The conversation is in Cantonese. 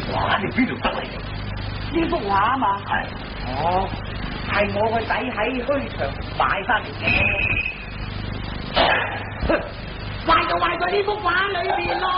哇！你邊度得嚟？ 呢幅畫啊嘛。 係。 哦，係我個仔喺墟場買翻嚟嘅。壞就壞在呢幅畫裏邊咯。